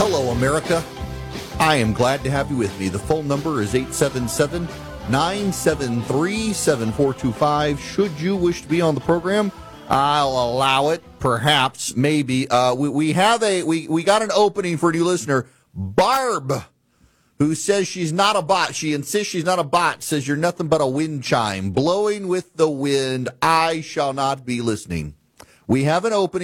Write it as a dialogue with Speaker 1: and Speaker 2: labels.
Speaker 1: Hello, America. I am glad to have you with me. The phone number is 877-973-7425. Should you wish to be on the program, I'll allow it, perhaps, maybe. We got an opening for a new listener, Barb, who says she's not a bot. She insists she's not a bot, says you're nothing but a wind chime. Blowing with the wind, I shall not be listening. We have an opening.